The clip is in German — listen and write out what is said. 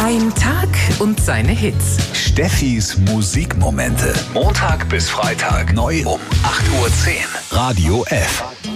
Ein Tag und seine Hits. Steffis Musikmomente. Montag bis Freitag neu um 8:10 Uhr. Radio F.